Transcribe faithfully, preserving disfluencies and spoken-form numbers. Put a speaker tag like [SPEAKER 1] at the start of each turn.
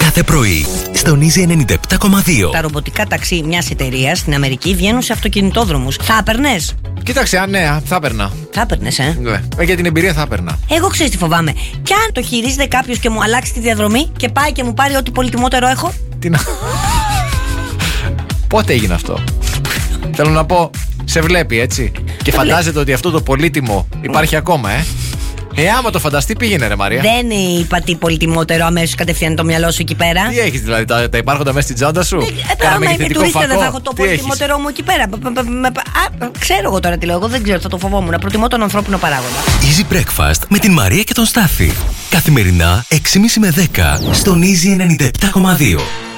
[SPEAKER 1] κάθε πρωί στον Easy ενενήντα επτά κόμμα δύο.
[SPEAKER 2] Τα ρομποτικά ταξί μιας εταιρείας στην Αμερική βγαίνουν σε αυτοκινητόδρομους. Θα έπαιρνες?
[SPEAKER 3] Κοίταξε, αν ναι, θα έπαιρνα.
[SPEAKER 2] Θα έπαιρνες, ε.
[SPEAKER 3] Ναι. Για την εμπειρία θα έπαιρνα.
[SPEAKER 2] Εγώ ξέρεις τι φοβάμαι. Κι αν το χειρίζεται κάποιος και μου αλλάξει τη διαδρομή και πάει και μου πάρει ό,τι πολυτιμότερο έχω.
[SPEAKER 3] Τι να. Πότε έγινε αυτό? Θέλω να πω, σε βλέπει έτσι. Και φαντάζεται ότι αυτό το πολύτιμο υπάρχει ακόμα, ε. Ε, άμα το φανταστεί, πήγαινε, ρε Μαρία.
[SPEAKER 2] Δεν είπα τι πολυτιμότερο, αμέσως κατευθείαν το μυαλό σου εκεί πέρα.
[SPEAKER 3] Τι έχεις δηλαδή, τα, τα υπάρχοντα μέσα στην τσάντα σου?
[SPEAKER 2] Άμα είμαι τουρίστα, δεν θα έχω το πολυτιμότερο μου εκεί πέρα. Α, ξέρω εγώ τώρα τι λέω. Εγώ δεν ξέρω, θα το φοβόμουν. Προτιμώ τον ανθρώπινο παράγοντα.
[SPEAKER 1] Easy Breakfast με την Μαρία και τον Στάφη. Καθημερινά έξι και μισή με δέκα στον Easy ενενήντα επτά κόμμα δύο.